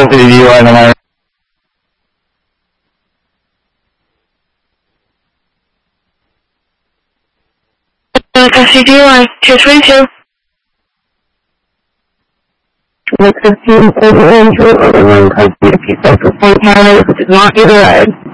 DUI tonight. Taxi DUI, 222. With 15 over injury, or the one code BFP for 4 county, which is not either ride.